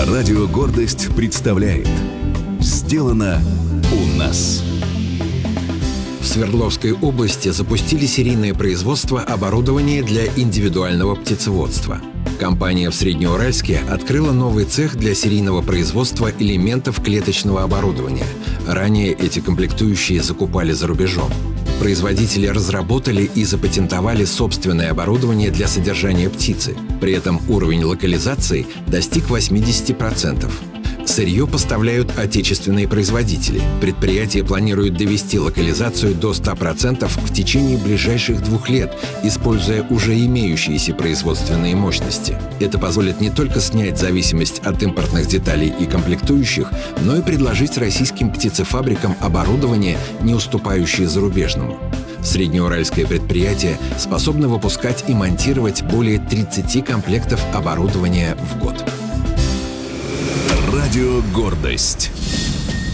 Радио «Гордость» представляет «Сделано у нас». В Свердловской области запустили серийное производство оборудования для индивидуального птицеводства. Компания в Среднеуральске открыла новый цех для серийного производства элементов клеточного оборудования. Ранее эти комплектующие закупали за рубежом. Производители разработали и запатентовали собственное оборудование для содержания птицы. При этом уровень локализации достиг 80%. Сырье поставляют отечественные производители. Предприятие планирует довести локализацию до 100% в течение ближайших 2 лет, используя уже имеющиеся производственные мощности. Это позволит не только снять зависимость от импортных деталей и комплектующих, но и предложить российским птицефабрикам оборудование, не уступающее зарубежному. Среднеуральское предприятие способно выпускать и монтировать более 30 комплектов оборудования в год. Радио «Гордость».